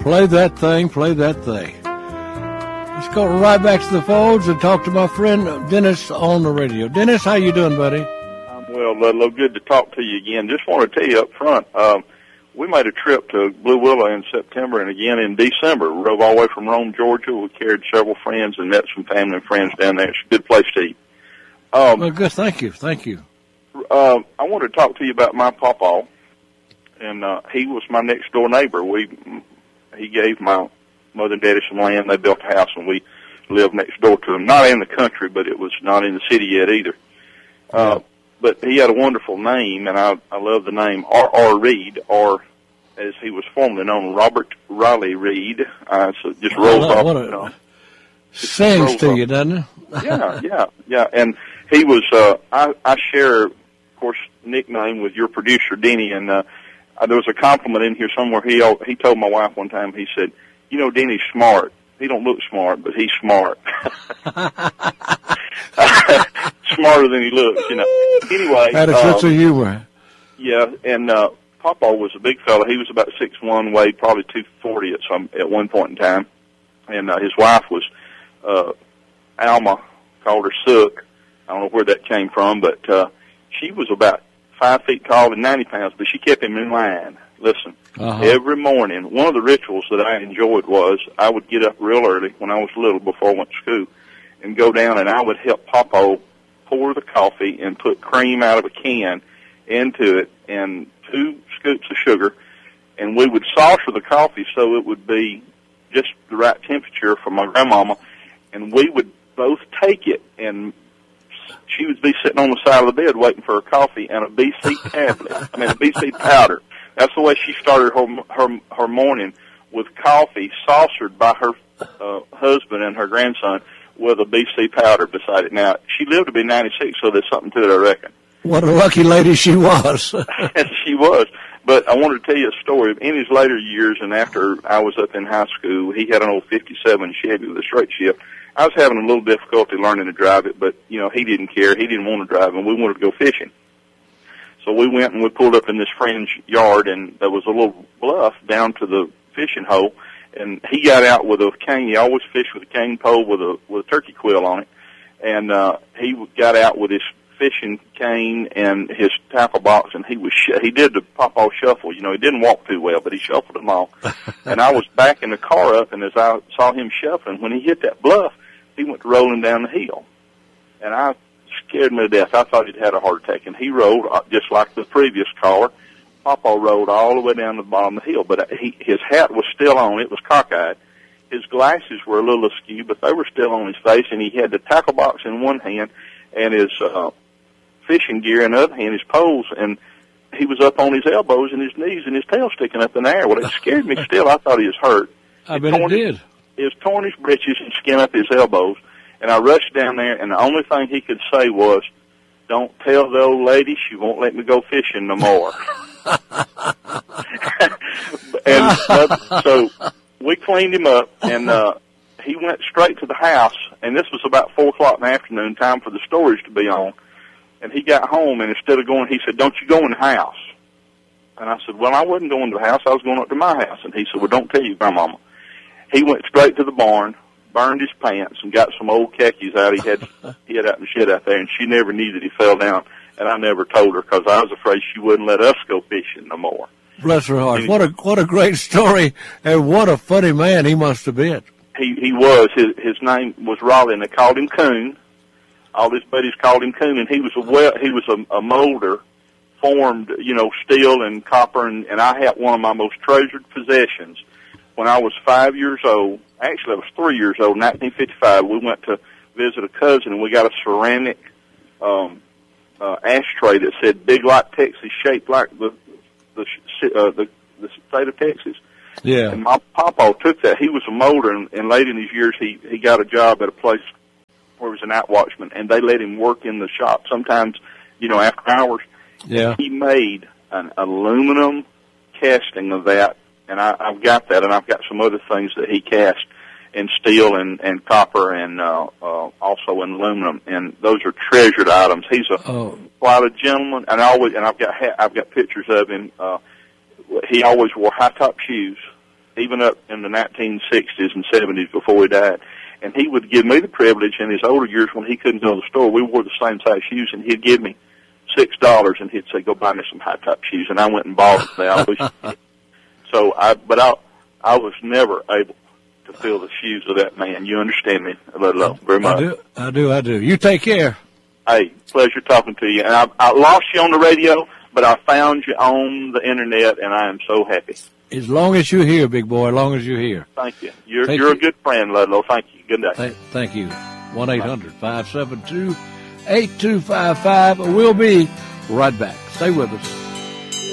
Play that thing, play that thing. Let's go right back to the phones and talk to my friend Dennis on the radio. Dennis, how you doing, buddy? I'm well, Ludlow. Good to talk to you again. Just want to tell you up front, we made a trip to Blue Willow in September and again in December. We drove all the way from Rome, Georgia. We carried several friends and met some family and friends down there. It's a good place to eat. Well, good. Thank you. Thank you. I wanted to talk to you about my pawpaw, and he was my next door neighbor. He gave my mother and daddy some land. They built a house, and we lived next door to him. Not in the country, but it was not in the city yet either. But he had a wonderful name, and I love the name R.R. Reed, or as he was formerly known, Robert Riley Reed. So it just rolls off. Sings to you, doesn't it? Yeah. And he was, I share, of course, nickname with your producer, Denny, and there was a compliment in here somewhere. He told my wife one time, he said, you know, Denny's smart. He don't look smart, but he's smart. Smarter than he looks, you know. Anyway. Had a sense of humor. Yeah, and Papa was a big fella. He was about 6'1", weighed probably 240 at one point in time. And his wife was Alma, called her Sook. I don't know where that came from, but she was about 5 feet tall and 90 pounds, but she kept him in line. Listen, every morning, one of the rituals that I enjoyed was I would get up real early when I was little before I went to school and go down and I would help Papa pour the coffee and put cream out of a can into it and 2 scoops of sugar, and we would saucer the coffee so it would be just the right temperature for my grandmama, and we would both take it, and she would be sitting on the side of the bed waiting for her coffee and a BC tablet, a BC powder. That's the way she started her morning, with coffee saucered by her husband and her grandson with a BC powder beside it. Now, she lived to be 96, so there's something to it, I reckon. What a lucky lady she was. She was. But I wanted to tell you a story. In his later years, and after I was up in high school, he had an old 57 Chevy with a straight shift. I was having a little difficulty learning to drive it, but, you know, he didn't care. He didn't want to drive, and we wanted to go fishing. So we went and we pulled up in this friend's yard, and there was a little bluff down to the fishing hole, and he got out with a cane. He always fished with a cane pole with a turkey quill on it, and he got out with his fishing cane and his tackle box, and he did the pawpaw shuffle. You know, he didn't walk too well, but he shuffled them all. And I was backing the car up, and as I saw him shuffling, when he hit that bluff, he went rolling down the hill, and I scared me to death. I thought he'd had a heart attack, and he rolled just like the previous caller. Papa rolled all the way down the bottom of the hill, but his hat was still on. It was cockeyed. His glasses were a little askew, but they were still on his face, and he had the tackle box in one hand and his fishing gear in the other hand, his poles, and he was up on his elbows and his knees and his tail sticking up in the air. Well, it scared me still. I thought he was hurt. I bet it did. He was torn his breeches and skin up his elbows, and I rushed down there, and the only thing he could say was, "Don't tell the old lady she won't let me go fishing no more." And so we cleaned him up, and he went straight to the house, and this was about 4 o'clock in the afternoon, time for the storage to be on. And he got home, and instead of going, he said, "Don't you go in the house." And I said, "Well, I wasn't going to the house. I was going up to my house." And he said, "Well, don't tell your grandmama." He went straight to the barn, burned his pants, and got some old khakis out. He had out in the shed out there, and she never knew that he fell down. And I never told her because I was afraid she wouldn't let us go fishing no more. Bless her heart. What a great story, and what a funny man he must have been. He was. His name was Raleigh, and they called him Coon. All his buddies called him Coon, and he was a molder, formed, steel and copper, and I had one of my most treasured possessions. When I was 5 years old, actually I was 3 years old, 1955, we went to visit a cousin, and we got a ceramic ashtray that said "Big like Texas," shaped like the state of Texas. Yeah. And my papa took that. He was a molder, and late in his years, he got a job at a place where he was a night watchman, and they let him work in the shop sometimes, after hours. Yeah. He made an aluminum casting of that, and I've got that, and I've got some other things that he cast in steel and copper and also in aluminum, and those are treasured items. He's quite a gentleman, and I've got pictures of him. He always wore high top shoes, even up in the 1960s and 70s before he died. And he would give me the privilege in his older years when he couldn't go to the store. We wore the same size shoes, and he'd give me $6, and he'd say, "Go buy me some high-top shoes." And I went and bought them. So I was never able to fill the shoes of that man. You understand me, Ludlow, very much. I do. You take care. Hey, pleasure talking to you. And I lost you on the radio, but I found you on the internet, and I am so happy. As long as you're here, big boy, as long as you're here. Thank you. You're a good friend, Ludlow. Thank you. Good day. Thank you. 1-800-572-8255. We'll be right back. Stay with us.